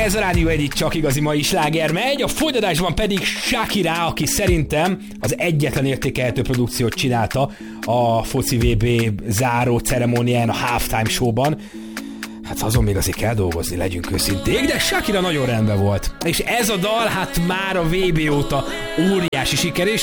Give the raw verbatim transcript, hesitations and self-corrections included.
ez a Rádió egyik csak igazi mai sláger megy, a folytatásban pedig Shakira, aki szerintem az egyetlen értékelhető produkciót csinálta a foci vé bé záró ceremónián, a halftime showban. Hát azon még azért kell dolgozni, legyünk őszinték, de Shakira nagyon rendben volt. És ez a dal hát már a vé bé óta óriási siker, és